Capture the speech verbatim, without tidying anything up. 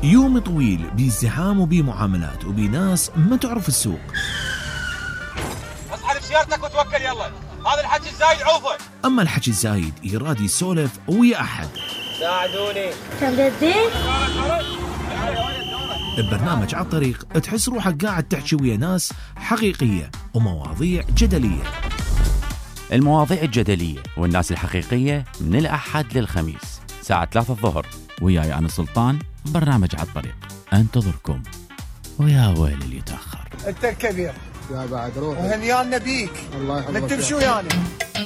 يوم طويل بازدحام وبمعاملات وبناس ما تعرف السوق. اصحى بسيارتك وتوكل يلا، هذا الحكي الزايد عوفه. اما الحكي الزايد يراد يسولف ويا احد. ساعدوني. كم جدين؟ ببرنامج على الطريق تحس روحك قاعد تحكي ويا ناس حقيقية ومواضيع جدلية. المواضيع الجدلية والناس الحقيقية من الأحد للخميس ساعة ثلاثة الظهر، وياي أنا سلطان. برنامج على الطريق انتظركم، ويا ويل اللي يتأخر. انت الكبير يا بعد روح وهنيان بيك. الله يحفظك. نتمشوا يعني.